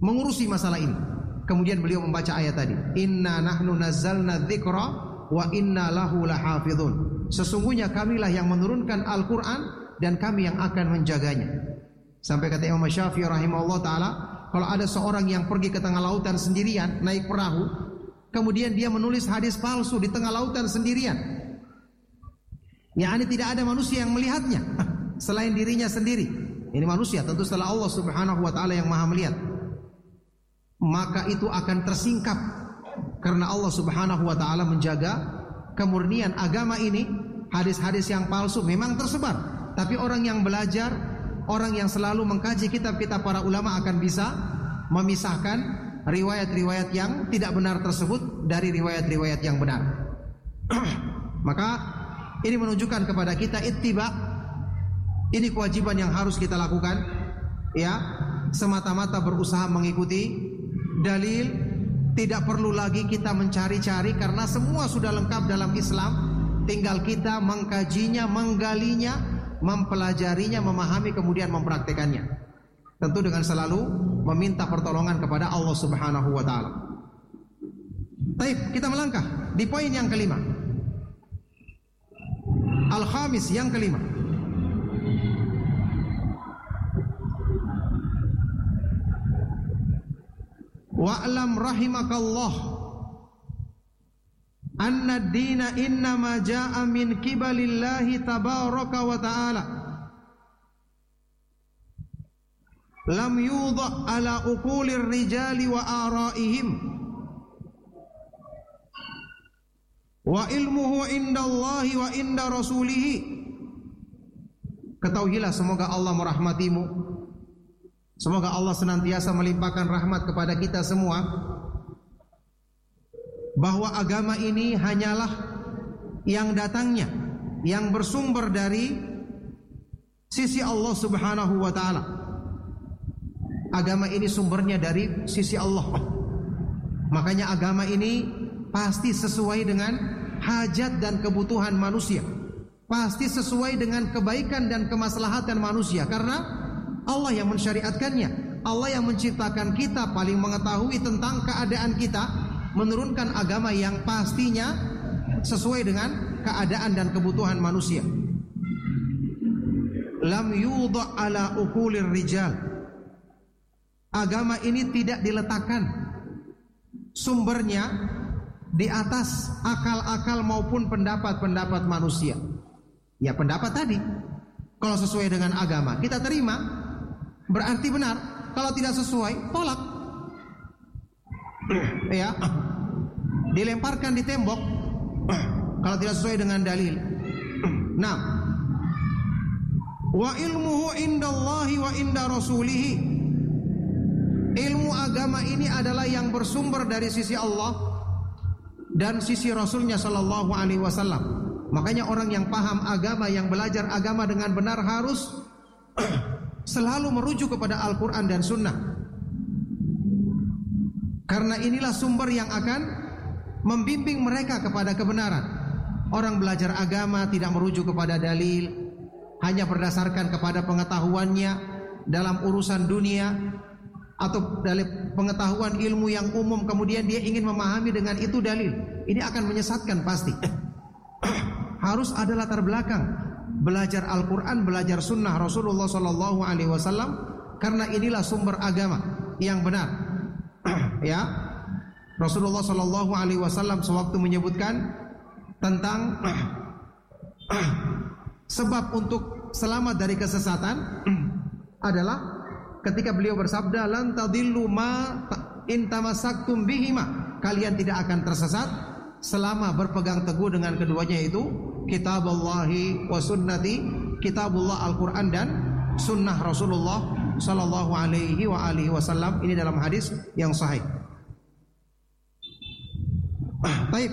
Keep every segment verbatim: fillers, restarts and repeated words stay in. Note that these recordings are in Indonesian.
mengurusi masalah ini. Kemudian beliau membaca ayat tadi, inna nahnu nazzalna dzikra wa inna lahu lahafizun. Sesungguhnya kamilah yang menurunkan Al-Quran dan kami yang akan menjaganya. Sampai kata Imam Syafi'i rahimahullah ta'ala, kalau ada seorang yang pergi ke tengah lautan sendirian, naik perahu, kemudian dia menulis hadis palsu di tengah lautan sendirian, yakni tidak ada manusia yang melihatnya selain dirinya sendiri. Ini manusia, tentu setelah Allah subhanahu wa ta'ala yang maha melihat, maka itu akan tersingkap. Karena Allah subhanahu wa ta'ala menjaga kemurnian agama ini. Hadis-hadis yang palsu memang tersebar, tapi orang yang belajar, orang yang selalu mengkaji kitab-kitab para ulama akan bisa memisahkan riwayat-riwayat yang tidak benar tersebut dari riwayat-riwayat yang benar. Maka ini menunjukkan kepada kita ittiba. Ini kewajiban yang harus kita lakukan, ya, semata-mata berusaha mengikuti dalil. Tidak perlu lagi kita mencari-cari karena semua sudah lengkap dalam Islam. Tinggal kita mengkajinya, menggalinya, mempelajarinya, memahami, kemudian mempraktekannya. Tentu dengan selalu meminta pertolongan kepada Allah subhanahu wa ta'ala. Baik, kita melangkah di poin yang kelima. Al-khamis, yang kelima. Wa'lam rahimakallah anna ad-dina innama ja'a min qibalillahi tabaraka wa ta'ala lam yudha' ala uqulir rijali wa ara'ihim wa ilmuhu indallahi wa inda rasulihi. Ketahuilah, semoga Allah merahmatimu, semoga Allah senantiasa melimpahkan rahmat kepada kita semua, bahwa agama ini hanyalah yang datangnya, yang bersumber dari sisi Allah subhanahu wa ta'ala. Agama ini sumbernya dari sisi Allah. Makanya agama ini pasti sesuai dengan hajat dan kebutuhan manusia, pasti sesuai dengan kebaikan dan kemaslahatan manusia, karena Allah yang mensyariatkannya. Allah yang menciptakan kita, paling mengetahui tentang keadaan kita, menurunkan agama yang pastinya sesuai dengan keadaan dan kebutuhan manusia. Lam yudha' ala uqulir rijal. Agama ini tidak diletakkan sumbernya di atas akal-akal maupun pendapat-pendapat manusia. Ya, pendapat tadi, kalau sesuai dengan agama kita terima, berarti benar. Kalau tidak sesuai, tolak. Ya, dilemparkan di tembok kalau tidak sesuai dengan dalil. Nah, wa ilmuhu indallahi wa inda rasulihi. Ilmu agama ini adalah yang bersumber dari sisi Allah dan sisi Rasulnya sallallahu alaihi wasallam. Makanya orang yang paham agama, yang belajar agama dengan benar, harus selalu merujuk kepada Al-Quran dan Sunnah. Karena inilah sumber yang akan membimbing mereka kepada kebenaran. Orang belajar agama tidak merujuk kepada dalil, hanya berdasarkan kepada pengetahuannya dalam urusan dunia atau dari pengetahuan ilmu yang umum, kemudian dia ingin memahami dengan itu dalil. Ini akan menyesatkan pasti. Harus ada latar belakang, belajar Al-Quran, belajar Sunnah Rasulullah Sallallahu Alaihi Wasallam, karena inilah sumber agama yang benar. Ya, Rasulullah Sallallahu Alaihi Wasallam sewaktu menyebutkan tentang sebab untuk selamat dari kesesatan adalah ketika beliau bersabda, lan tadillu ma in tamassaktum bihima. Kalian tidak akan tersesat selama berpegang teguh dengan keduanya, yaitu kitabullahi wa sunnati, kitabullah Al-Quran dan sunnah Rasulullah sallallahu alaihi wa alihi wasallam. Ini dalam hadis yang sahih. Baik.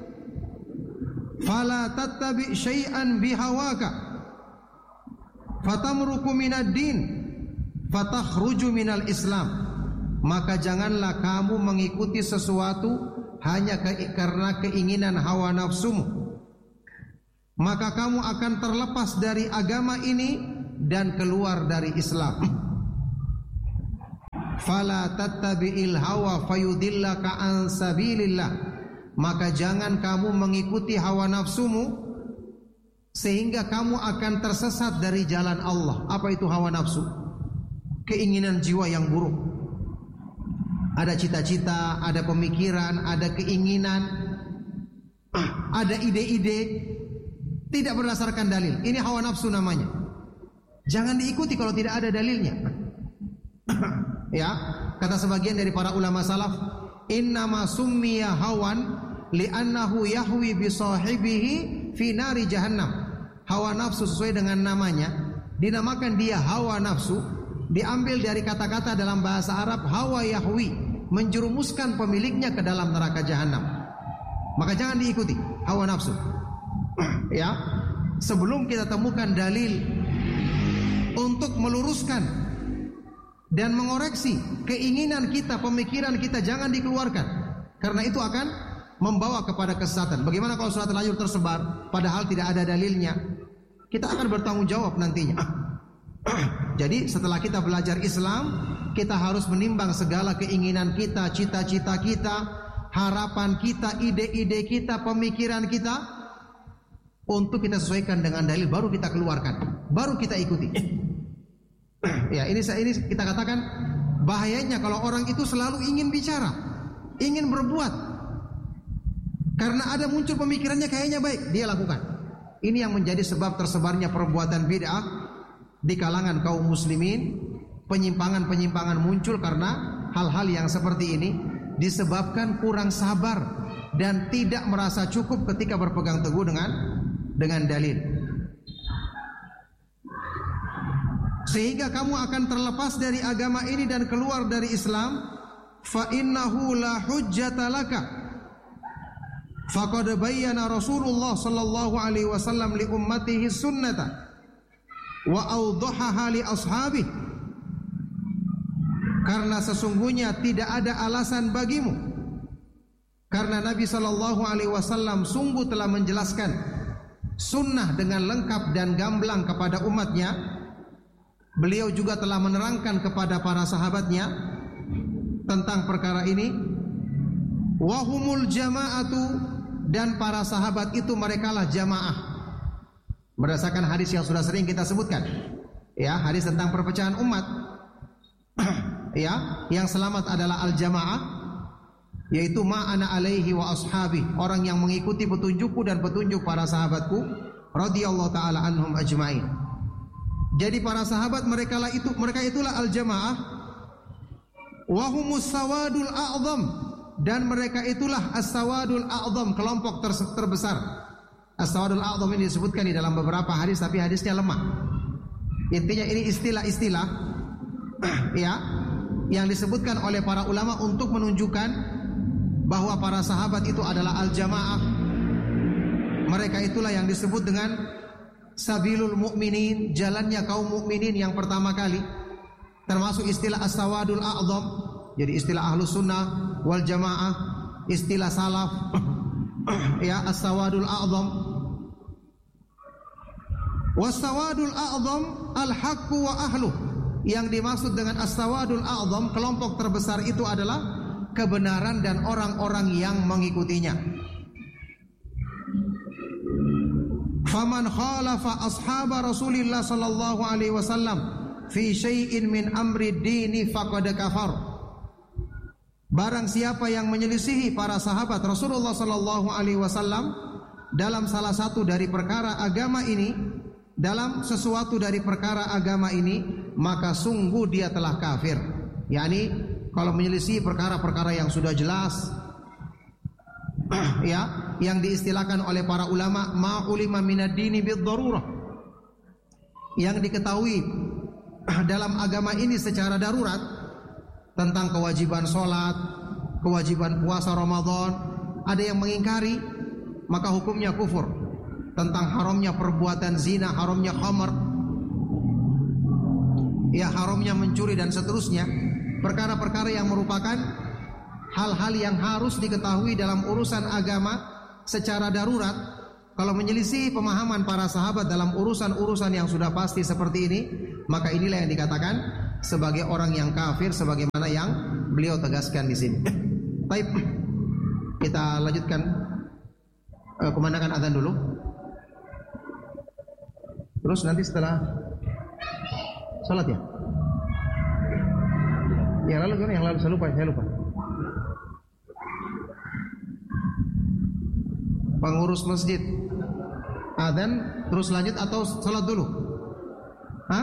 Fala tattabi syai'an bihawaka fatamruku minad din fatakhruju minal Islam. Maka janganlah kamu mengikuti sesuatu hanya ke, karena keinginan hawa nafsumu, maka kamu akan terlepas dari agama ini dan keluar dari Islam. fala tattabi'il hawa fayudillaka an sabilillah, maka jangan kamu mengikuti hawa nafsumu sehingga kamu akan tersesat dari jalan Allah. Apa itu hawa nafsu? Keinginan jiwa yang buruk. Ada cita-cita, ada pemikiran, ada keinginan, ada ide-ide tidak berdasarkan dalil. Ini hawa nafsu namanya. Jangan diikuti kalau tidak ada dalilnya. Ya, kata sebagian dari para ulama salaf, innama summiya hawan li'annahu yahwi bi sahibihi fi nari jahannam. Hawa nafsu sesuai dengan namanya, dinamakan dia hawa nafsu, diambil dari kata-kata dalam bahasa Arab hawa yahwi, menjerumuskan pemiliknya ke dalam neraka jahanam. Maka jangan diikuti hawa nafsu. Ya, sebelum kita temukan dalil untuk meluruskan dan mengoreksi keinginan kita, pemikiran kita, jangan dikeluarkan, karena itu akan membawa kepada kesesatan. Bagaimana kalau surat Al-Hajr tersebar padahal tidak ada dalilnya? Kita akan bertanggung jawab nantinya. Jadi setelah kita belajar Islam, kita harus menimbang segala keinginan kita, cita-cita kita, harapan kita, ide-ide kita, pemikiran kita, untuk kita sesuaikan dengan dalil, baru kita keluarkan, baru kita ikuti. Ya, ini ini kita katakan bahayanya kalau orang itu selalu ingin bicara, ingin berbuat, karena ada muncul pemikirannya kayaknya baik, dia lakukan. Ini yang menjadi sebab tersebarnya perbuatan bid'ah di kalangan kaum muslimin. Penyimpangan-penyimpangan muncul karena hal-hal yang seperti ini disebabkan kurang sabar dan tidak merasa cukup ketika berpegang teguh dengan dengan dalil. Sehingga kamu akan terlepas dari agama ini dan keluar dari Islam. Fa innahu la hujjata laka. Faqad bayyana Rasulullah sallallahu alaihi wasallam li ummatihi sunnata wa awdahaha li ashabihi. Karena sesungguhnya tidak ada alasan bagimu, karena Nabi sallallahu alaihi wasallam sungguh telah menjelaskan sunnah dengan lengkap dan gamblang kepada umatnya. Beliau juga telah menerangkan kepada para sahabatnya tentang perkara ini. Wahumul jama'atu, dan para sahabat itu merekalah jamaah. Berdasarkan hadis yang sudah sering kita sebutkan, ya, hadis tentang perpecahan umat. Ya, yang selamat adalah al-jamaah, yaitu ma ana alaihi wa ashabi, orang yang mengikuti petunjukku dan petunjuk para sahabatku radhiyallahu taala anhum ajmain. Jadi para sahabat mereka lah itu, mereka itulah al-jamaah. Wa humus sawadul a'zam, dan mereka itulah as-sawadul a'zam, kelompok ter terbesar. As-sawadul a'zam ini disebutkan di dalam beberapa hadis, tapi hadisnya lemah. Intinya ini istilah-istilah ya, yang disebutkan oleh para ulama untuk menunjukkan bahwa para sahabat itu adalah al-jamaah. Mereka itulah yang disebut dengan sabilul mu'minin, jalannya kaum mukminin yang pertama kali. Termasuk istilah as-sawadul a'zam, jadi istilah ahlus sunnah wal jamaah, istilah salaf ya, as-sawadul a'zam. Was-sawadul a'zam al-haqqu wa ahluh. Yang dimaksud dengan as-sawadul a'zam, kelompok terbesar itu adalah kebenaran dan orang-orang yang mengikutinya. Faman khalafa ashaba Rasulillah sallallahu alaihi wasallam fi syai'in min amri dini faqad kafar. Barang siapa yang menyelisihi para sahabat Rasulullah sallallahu alaihi wasallam dalam salah satu dari perkara agama ini, dalam sesuatu dari perkara agama ini, maka sungguh dia telah kafir. Yani kalau menyelisih perkara-perkara yang sudah jelas, ya, yang diistilahkan oleh para ulama ma ulima minad dini bid darurah, yang diketahui dalam agama ini secara darurat, tentang kewajiban sholat, kewajiban puasa Ramadan, ada yang mengingkari, maka hukumnya kufur. Tentang haramnya perbuatan zina, haramnya khamar, ya, haramnya mencuri dan seterusnya, perkara-perkara yang merupakan hal-hal yang harus diketahui dalam urusan agama secara darurat. Kalau menyelisih pemahaman para sahabat dalam urusan-urusan yang sudah pasti seperti ini, maka inilah yang dikatakan sebagai orang yang kafir sebagaimana yang beliau tegaskan di sini. Baik, kita lanjutkan uh, kumandangkan azan dulu. Terus nanti setelah salat ya. Yang lalu gimana? Yang lalu saya lupa, saya lupa. Pengurus masjid azan terus lanjut atau salat dulu? Hah?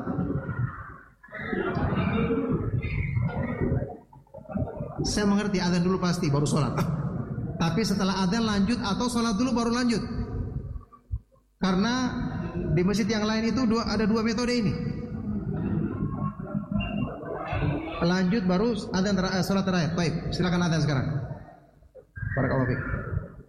Saya mengerti azan dulu pasti baru salat. Tapi setelah azan lanjut atau salat dulu baru lanjut? Karena di masjid yang lain itu dua, ada dua metode ini. Lanjut baru azan ter- salat terakhir. Baik, silakan azan sekarang. Barakallahu fiik.